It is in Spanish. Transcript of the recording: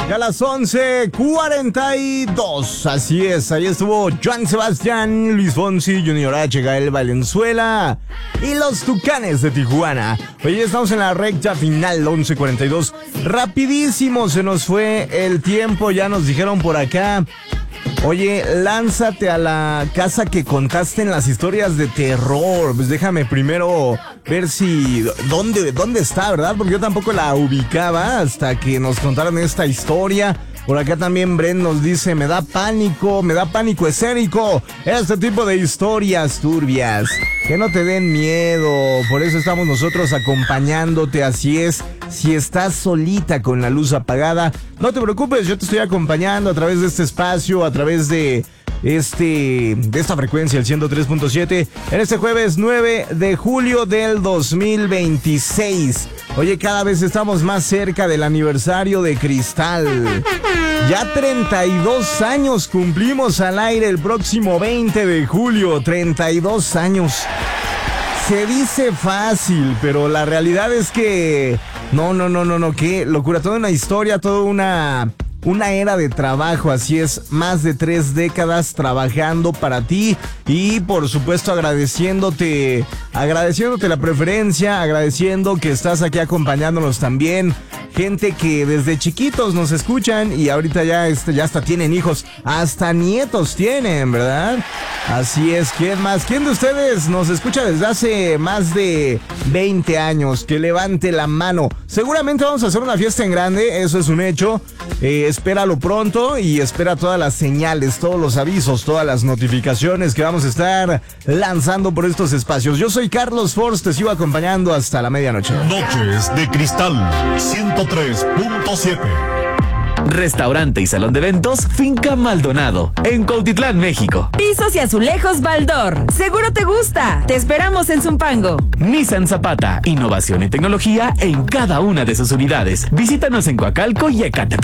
Ya a las 11:42. Así es, ahí estuvo Joan Sebastián, Luis Fonsi, Junior H, Gael Valenzuela y los Tucanes de Tijuana. Hoy estamos en la recta final, 11:42. Rapidísimo se nos fue el tiempo, ya nos dijeron por acá. Oye, lánzate a la casa que contaste en las historias de terror. Pues déjame primero ver si... ¿Dónde está, verdad? Porque yo tampoco la ubicaba hasta que nos contaron esta historia. Por acá también Bren nos dice, me da pánico escénico. Este tipo de historias turbias. Que no te den miedo. Por eso estamos nosotros acompañándote, así es. Si estás solita con la luz apagada, no te preocupes, yo te estoy acompañando a través de este espacio, a través de esta frecuencia, el 103.7, en este jueves 9 de julio del 2026. Oye, cada vez estamos más cerca del aniversario de Cristal. Ya 32 años cumplimos al aire el próximo 20 de julio, 32 años. Se dice fácil, pero la realidad es que... No, qué locura, toda una historia, toda una era de trabajo, así es, más de 3 décadas trabajando para ti y por supuesto agradeciéndote la preferencia, agradeciendo que estás aquí acompañándonos también. Gente que desde chiquitos nos escuchan y ahorita ya hasta tienen hijos, hasta nietos tienen, ¿verdad? Así es, ¿quién más? ¿Quién de ustedes nos escucha desde hace más de 20 años? Que levante la mano. Seguramente vamos a hacer una fiesta en grande, eso es un hecho. Espéralo pronto y espera todas las señales, todos los avisos, todas las notificaciones que vamos a estar lanzando por estos espacios. Yo soy Carlos Forst, te sigo acompañando hasta la medianoche. Noches de Cristal 103.7. Restaurante y salón de eventos Finca Maldonado, en Cuautitlán, México. Pisos y azulejos Baldor. Seguro te gusta. Te esperamos en Zumpango. Nissan Zapata, innovación y tecnología en cada una de sus unidades. Visítanos en Coacalco y Ecatepec.